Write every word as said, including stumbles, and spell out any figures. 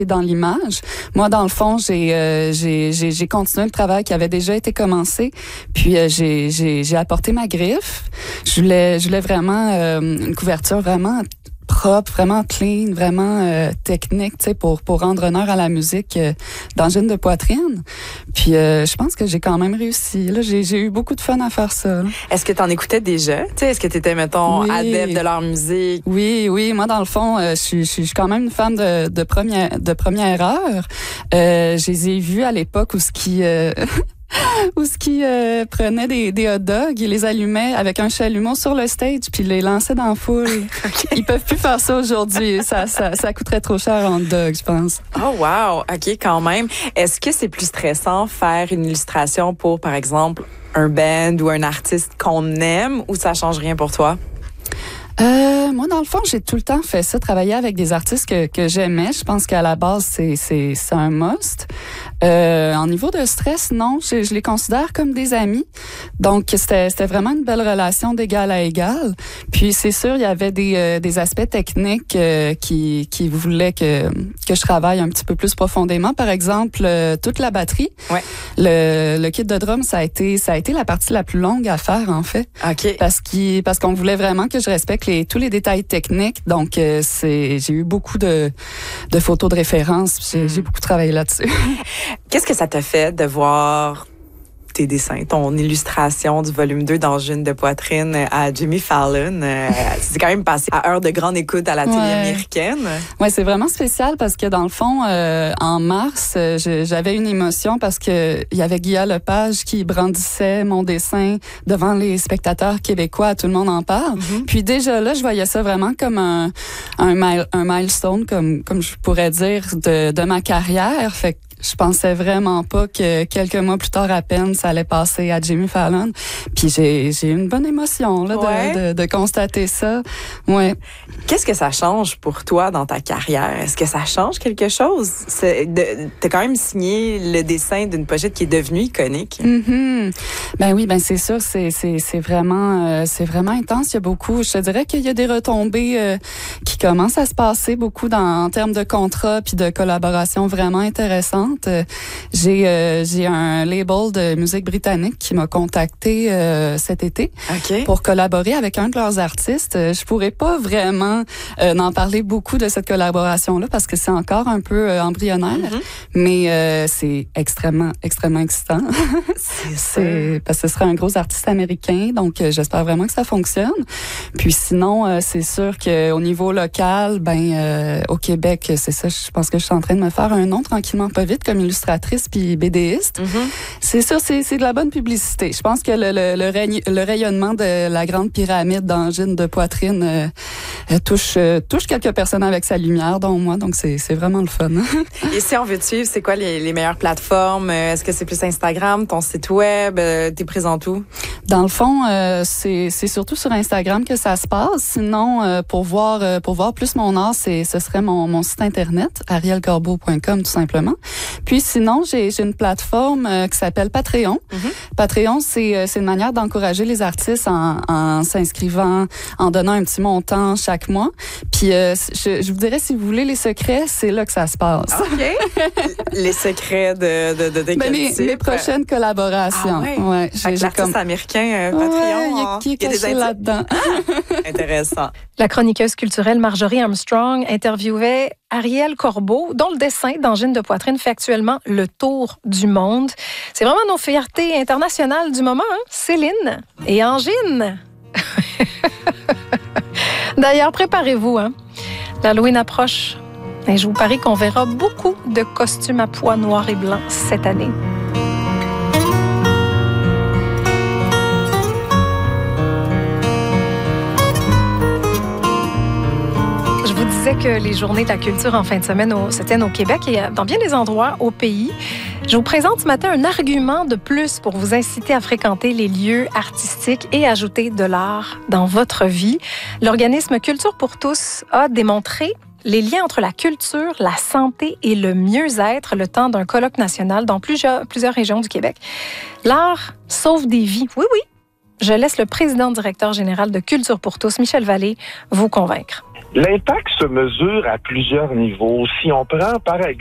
dans l'image. Moi, dans le fond, j'ai, euh, j'ai, j'ai, j'ai continué le travail qui avait déjà été commencé. Puis, euh, j'ai, j'ai, j'ai apporté ma griffe. Je voulais, je voulais vraiment euh, une couverture vraiment propre, vraiment clean, vraiment euh, technique, tu sais, pour pour rendre honneur à la musique euh, d'Angine de poitrine. Puis euh, je pense que j'ai quand même réussi. Là, j'ai j'ai eu beaucoup de fun à faire ça. Là. Est-ce que tu en écoutais déjà? Tu sais, est-ce que tu étais, mettons, oui. adepte de leur musique? Oui, oui. Moi, dans le fond, euh, je suis je suis quand même une femme de de première de première heure. Euh, je les ai vus à l'époque où ce qui euh, Ou ce qui euh, prenait des, des hot dogs, ils les allumaient avec un chalumeau sur le stage puis les lançaient dans la foule. Okay. Ils peuvent plus faire ça aujourd'hui. Ça, ça, ça coûterait trop cher en hot dog, je pense. Oh wow, ok, quand même. Est-ce que c'est plus stressant faire une illustration pour, par exemple, un band ou un artiste qu'on aime, ou ça change rien pour toi? Euh, moi, dans le fond, j'ai tout le temps fait ça, travailler avec des artistes que, que j'aimais. Je pense qu'à la base, c'est, c'est, c'est un must. Euh, en niveau de stress, non, je, je les considère comme des amis. Donc, c'était, c'était vraiment une belle relation d'égal à égal. Puis, c'est sûr, il y avait des, euh, des aspects techniques euh, qui, qui voulaient que, que je travaille un petit peu plus profondément. Par exemple, euh, toute la batterie. Ouais. Le, le kit de drum, ça a été, ça a été la partie la plus longue à faire, en fait. OK. Parce qu'il, parce qu'on voulait vraiment que je respecte les, tous les détails techniques. Donc, euh, c'est, j'ai eu beaucoup de, de photos de référence. J'ai, j'ai beaucoup travaillé là-dessus. Qu'est-ce que ça t'a fait de voir tes dessins, ton illustration du volume deux d'Angine de poitrine à Jimmy Fallon? Euh, c'est quand même passé à heure de grande écoute à la télé ouais. américaine. Ouais, c'est vraiment spécial parce que dans le fond, euh, en mars, je, j'avais une émotion parce que il y avait Guilla Lepage qui brandissait mon dessin devant les spectateurs québécois. Tout le monde en parle. Mm-hmm. Puis déjà là, je voyais ça vraiment comme un un, mile, un milestone, comme comme je pourrais dire de, de ma carrière. Fait que je pensais vraiment pas que quelques mois plus tard à peine, ça allait passer à Jimmy Fallon. Puis j'ai j'ai eu une bonne émotion là, ouais. de, de, de constater ça. Ouais. Qu'est-ce que ça change pour toi dans ta carrière? Est-ce que ça change quelque chose? C'est de, t'as quand même signé le dessin d'une pochette qui est devenue iconique. Mm-hmm. Ben oui, ben c'est sûr, c'est c'est c'est vraiment euh, c'est vraiment intense. Il y a beaucoup. Je te dirais qu'il y a des retombées euh, qui commencent à se passer beaucoup dans en termes de contrats puis de collaboration vraiment intéressantes. J'ai euh, j'ai un label de musique britannique qui m'a contacté euh, cet été okay. pour collaborer avec un de leurs artistes. Je pourrais pas vraiment euh, en parler beaucoup de cette collaboration-là parce que c'est encore un peu euh, embryonnaire, mm-hmm. mais euh, c'est extrêmement, extrêmement excitant. C'est, c'est parce que ce sera un gros artiste américain, donc euh, j'espère vraiment que ça fonctionne. Puis sinon, euh, c'est sûr qu'au niveau local, ben euh, au Québec, c'est ça, je pense que je suis en train de me faire un nom tranquillement pas vite comme illustratrice puis BDiste. Mm-hmm. C'est sûr, c'est, c'est de la bonne publicité. Je pense que le, le, le, ray, le rayonnement de la grande pyramide d'Angine de poitrine euh, touche, euh, touche quelques personnes avec sa lumière, dont moi, donc c'est, c'est vraiment le fun. Et si on veut te suivre, c'est quoi les, les meilleures plateformes? Est-ce que c'est plus Instagram, ton site web? T'es présente où? Dans le fond, euh, c'est, c'est surtout sur Instagram que ça se passe. Sinon, euh, pour voir euh, pour voir plus mon art, c'est, ce serait mon, mon site internet, ariel corbeau point com tout simplement. Puis sinon, j'ai, j'ai une plateforme euh, qui s'appelle Patreon. Mm-hmm. Patreon, c'est, euh, c'est une manière d'encourager les artistes en, en s'inscrivant, en donnant un petit montant chaque mois. Puis euh, je, je vous dirais, si vous voulez les secrets, c'est là que ça se passe. OK. Les secrets de, de, de, de ben, mes, mes prochaines collaborations. Ah ouais. Ouais, j'ai, j'ai l'artiste comme... américain euh, Patreon. Ouais, il y a, qui est caché là-dedans. Intéressant. La chroniqueuse culturelle Marjorie Armstrong interviewait Ariel Corbeau, dont le dessin d'Angine de poitrine fait actuellement le tour du monde. C'est vraiment nos fiertés internationales du moment, hein? Céline et Angine. D'ailleurs, préparez-vous, hein? L'Halloween approche. Et je vous parie qu'on verra beaucoup de costumes à pois noirs et blancs cette année. Je vous disais que les journées de la culture en fin de semaine au, se tiennent au Québec et dans bien des endroits au pays. Je vous présente ce matin un argument de plus pour vous inciter à fréquenter les lieux artistiques et ajouter de l'art dans votre vie. L'organisme Culture pour tous a démontré les liens entre la culture, la santé et le mieux-être le temps d'un colloque national dans plusieurs, plusieurs régions du Québec. L'art sauve des vies. Oui, oui. Je laisse le président directeur général de Culture pour tous, Michel Vallée, vous convaincre. L'impact se mesure à plusieurs niveaux. Si on prend par exemple